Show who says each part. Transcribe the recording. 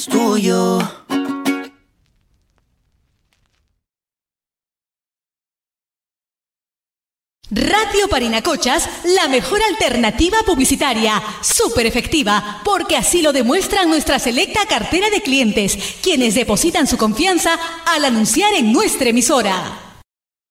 Speaker 1: tuyo.
Speaker 2: Radio Parinacochas, la mejor alternativa publicitaria, súper efectiva, porque así lo demuestran nuestra selecta cartera de clientes, quienes depositan su confianza al anunciar en nuestra emisora.